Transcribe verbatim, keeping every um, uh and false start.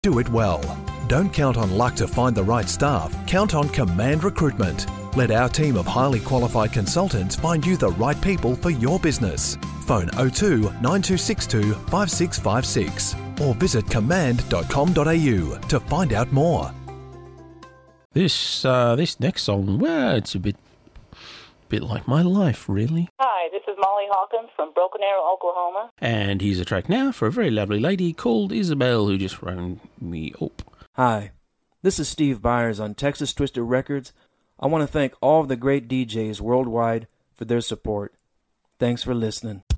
Do it well. Don't count on luck to find the right staff. Count on Command Recruitment. Let our team of highly qualified consultants find you the right people for your business. Phone oh two nine two six two five six five six or visit command dot com dot a u to find out more. This uh, this next song, well, it's a bit bit like my life, really. Hi, this is Molly Hawkins from Broken Arrow, Oklahoma. And here's a track now for a very lovely lady called Isabel who just rang me up. Hi, this is Steve Byers on Texas Twisted Records. I want to thank all of the great D Js worldwide for their support. Thanks for listening.